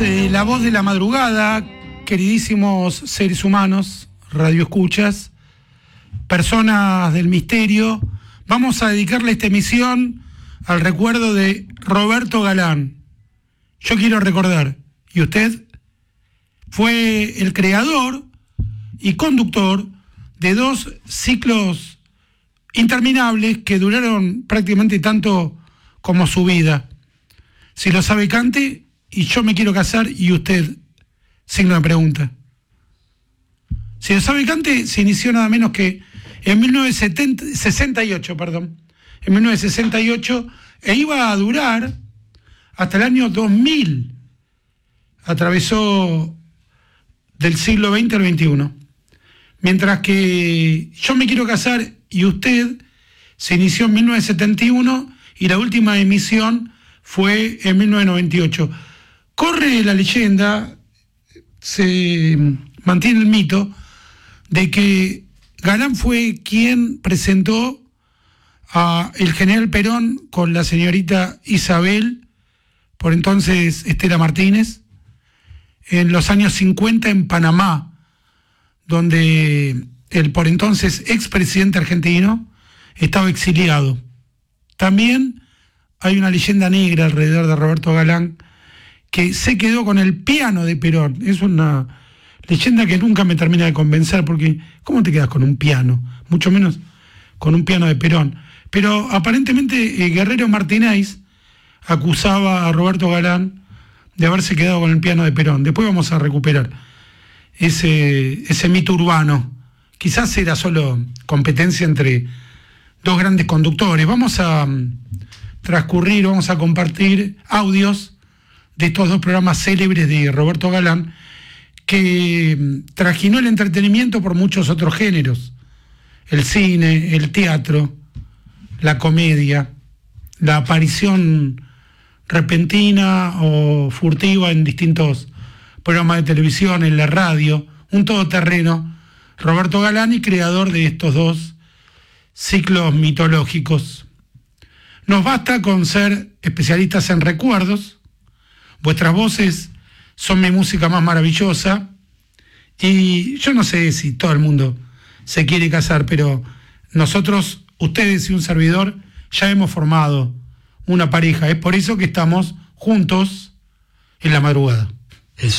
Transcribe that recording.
La voz de la madrugada, queridísimos seres humanos, radioescuchas, personas del misterio. Vamos a dedicarle esta emisión al recuerdo de Roberto Galán. Yo quiero recordar, y usted fue el creador y conductor de 2 ciclos interminables que duraron prácticamente tanto como su vida. Si lo sabe, cante. Y yo me quiero casar, y usted, signo de pregunta. Si lo sabe, cante, se inició nada menos que en 1968, en 1968, e iba a durar hasta el año 2000. Atravesó del siglo XX al XXI. Mientras que Yo me quiero casar, y usted, se inició en 1971, y la última emisión fue en 1998. Corre la leyenda, se mantiene el mito, de que Galán fue quien presentó a el general Perón con la señorita Isabel, por entonces Estela Martínez, en los años 50 en Panamá, donde el por entonces expresidente argentino estaba exiliado. También hay una leyenda negra alrededor de Roberto Galán, que se quedó con el piano de Perón. Es una leyenda que nunca me termina de convencer, porque ¿cómo te quedas con un piano? Mucho menos con un piano de Perón. Pero aparentemente Guerrero Martínez acusaba a Roberto Galán de haberse quedado con el piano de Perón. Después vamos a recuperar ese mito urbano. Quizás era solo competencia entre 2 grandes conductores. Vamos a vamos a compartir audios de estos 2 programas célebres de Roberto Galán, que trajinó el entretenimiento por muchos otros géneros: el cine, el teatro, la comedia, la aparición repentina o furtiva en distintos programas de televisión, en la radio, un todoterreno. Roberto Galán, y creador de estos 2 ciclos mitológicos. Nos basta con ser especialistas en recuerdos. Vuestras voces son mi música más maravillosa, y yo no sé si todo el mundo se quiere casar, pero nosotros, ustedes y un servidor, ya hemos formado una pareja. Es por eso que estamos juntos en la madrugada.